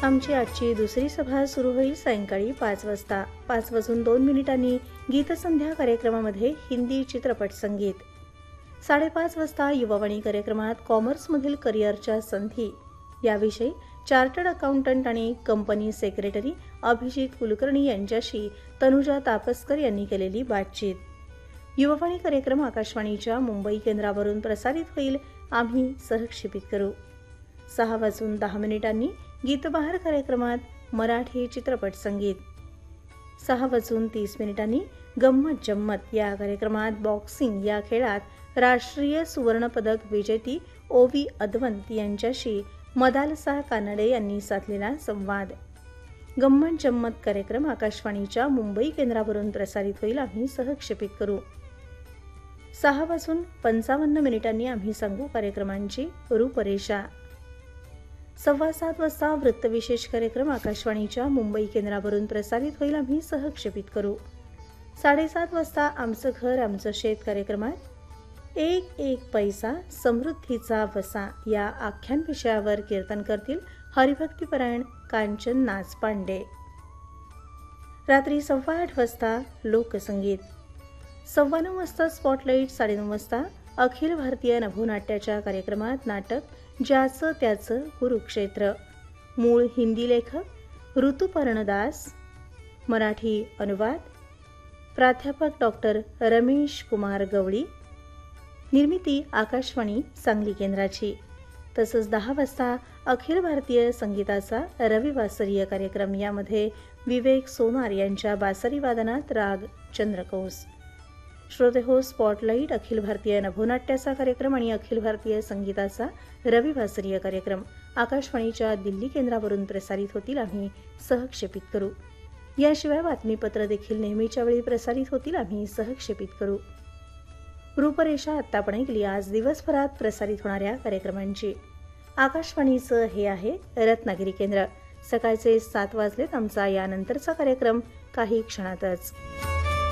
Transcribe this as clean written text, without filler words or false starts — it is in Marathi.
आमची आजची दुसरी सभा सुरू होईल सायंकाळी 5 वाजता. 5:02 गीतसंध्या कार्यक्रमामध्ये हिंदी चित्रपट संगीत. 5:30 वाजता युवावाणी कार्यक्रमात कॉमर्समधील करिअरच्या संधी याविषयी चार्टर्ड अकाउंटंट आणि कंपनी सेक्रेटरी अभिजित कुलकर्णी यांच्याशी तनुजा तापस्कर यांनी केलेली बातचीत. युवावाणी कार्यक्रम आकाशवाणीच्या मुंबई केंद्रावरून प्रसारित होईल. आम्ही सहक्षेपित करू. 6:10 गीतबहार कार्यक्रमात मराठी चित्रपट संगीत. 6:30 गंमत जम्मत या कार्यक्रमात बॉक्सिंग या खेळात राष्ट्रीय सुवर्णपदक विजेती ओवी अदवंत यांच्याशी मदालसा कानडे यांनी साधलेला संवाद. गंमत जम्मत कार्यक्रम आकाशवाणीच्या मुंबई केंद्रावरून प्रसारित होईल. आम्ही सहक्षेपित करू. 6:55 आम्ही सांगू कार्यक्रमांची रूपरेषा. 7:15 वाजता वृत्तविशेष कार्यक्रम आकाशवाणीच्या मुंबई केंद्रावरून प्रसारित होईल. आम्ही सहक्षेपित करू. 7:30 वाजता आमचं घर आमचं शेत कार्यक्रमात एक एक पैसा समृद्धीचा वसा या आख्यान विषयावर कीर्तन करतील हरिभक्तीपरायण कांचन नाचपांडे. रात्री 8:15 वाजता लोकसंगीत. 9:15 वाजता स्पॉटलाईट. 9:30 वाजता अखिल भारतीय नभोनाट्याच्या कार्यक्रमात नाटक ज्याचं त्याचं कुरुक्षेत्र. मूळ हिंदी लेखक ऋतुपर्णदास. मराठी अनुवाद प्राध्यापक डॉक्टर रमेश कुमार गवळी. निर्मिती आकाशवाणी सांगली केंद्राची. तसंच 10 वाजता अखिल भारतीय संगीताचा रविवासरीय कार्यक्रम. यामध्ये विवेक सोनार यांच्या बासरी वादनात राग चंद्रकौस. श्रोते हो, स्पॉटलाईट अखिल भारतीय नभोनाट्याचा कार्यक्रम आणि अखिल भारतीय संगीताचा रविवासरीय कार्यक्रम आकाशवाणीच्या दिल्ली केंद्रावरून प्रसारित होतील. आम्ही सहक्षेपित करू. याशिवाय बातमीपत्र देखील नेहमीच्या वेळी प्रसारित होतील. आम्ही सहक्षेपित करू. रूपरेषा आत्ता आपण ऐकली आज दिवसभरात प्रसारित होणाऱ्या कार्यक्रमांची. आकाशवाणीचं हे आहे रत्नागिरी केंद्र. सकाळचे 7 वाजलेत. आमचा यानंतरचा कार्यक्रम काही क्षणातच.